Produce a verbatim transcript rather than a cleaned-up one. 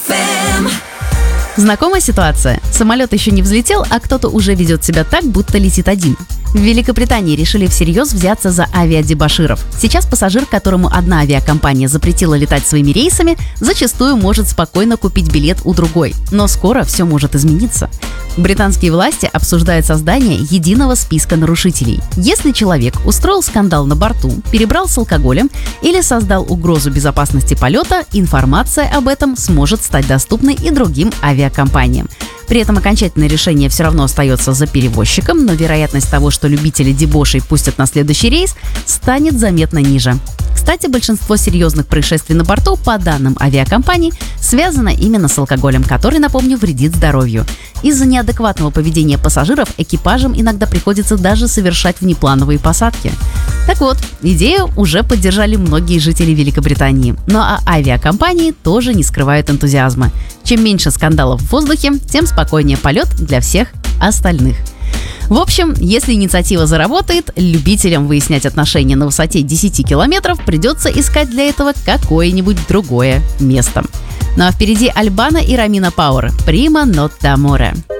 эф эм. Знакомая ситуация? Самолет еще не взлетел, а кто-то уже ведет себя так, будто летит один. В Великобритании решили всерьез взяться за авиадебоширов. Сейчас пассажир, которому одна авиакомпания запретила летать своими рейсами, зачастую может спокойно купить билет у другой. Но скоро все может измениться. Британские власти обсуждают создание единого списка нарушителей. Если человек устроил скандал на борту, перебрал с алкоголем или создал угрозу безопасности полета, информация об этом сможет стать доступной и другим авиакомпаниям. При этом окончательное решение все равно остается за перевозчиком, но вероятность того, что любители дебошей пустят на следующий рейс, станет заметно ниже. Кстати, большинство серьезных происшествий на борту, по данным авиакомпаний, связано именно с алкоголем, который, напомню, вредит здоровью. Из-за неадекватного поведения пассажиров экипажам иногда приходится даже совершать внеплановые посадки. Так вот, идею уже поддержали многие жители Великобритании. Ну а авиакомпании тоже не скрывают энтузиазма. Чем меньше скандалов в воздухе, тем спокойнее полет для всех остальных. В общем, если инициатива заработает, любителям выяснять отношения на высоте десяти километров придется искать для этого какое-нибудь другое место. Ну а впереди Альбано и Ромина Пауэр «Prima notte amore».